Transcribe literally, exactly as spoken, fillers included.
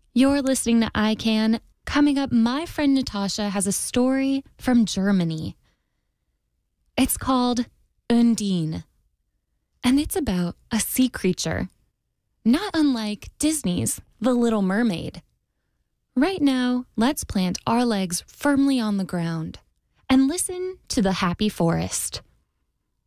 You're listening to I Can. Coming up, my friend Natasha has a story from Germany. It's called Undine, and it's about a sea creature, not unlike Disney's The Little Mermaid. Right now, let's plant our legs firmly on the ground and listen to the happy forest.